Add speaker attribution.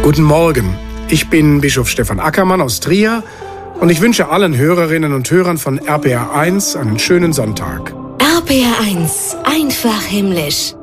Speaker 1: Guten Morgen, ich bin Bischof Stefan Ackermann aus Trier und ich wünsche allen Hörerinnen und Hörern von RPR 1 einen schönen Sonntag.
Speaker 2: RPR 1, einfach himmlisch.